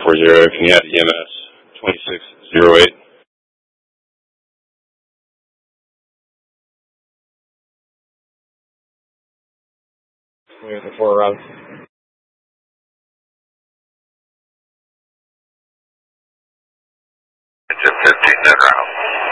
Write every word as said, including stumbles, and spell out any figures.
four zero. Can you add E M S twenty-six oh eight? Wait for four rounds. Engine fifteen, dead round.